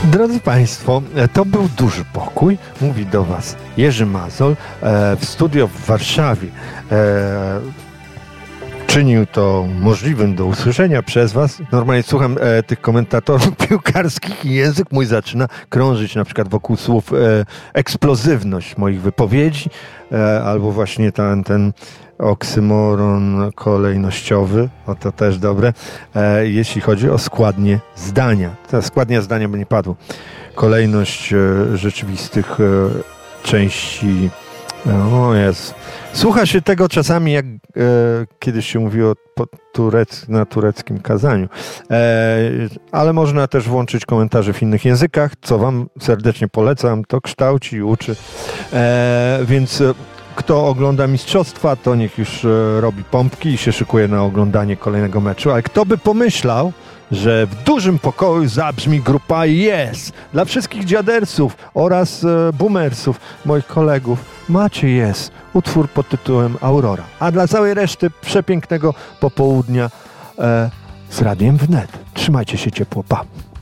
Drodzy Państwo, to był Duży Pokój. Mówi do Was Jerzy Mazol. W studio w Warszawie czynił to możliwym do usłyszenia przez Was. Normalnie słucham tych komentatorów piłkarskich i język mój zaczyna krążyć na przykład wokół słów eksplozywność moich wypowiedzi albo właśnie ten oksymoron kolejnościowy, o to też dobre, jeśli chodzi o składnie zdania. Ta składnia zdania by nie padło. Kolejność rzeczywistych części. O Jezu. Słucha się tego czasami, jak kiedyś się mówiło na tureckim kazaniu. Ale można też włączyć komentarze w innych językach, co Wam serdecznie polecam. To kształci i uczy. Więc kto ogląda mistrzostwa, to niech już robi pompki i się szykuje na oglądanie kolejnego meczu. Ale kto by pomyślał, że w Dużym Pokoju zabrzmi grupa Yes. Dla wszystkich dziadersów oraz boomersów, moich kolegów, macie Yes. Utwór pod tytułem Aurora. A dla całej reszty przepięknego popołudnia z Radiem Wnet. Trzymajcie się ciepło. Pa!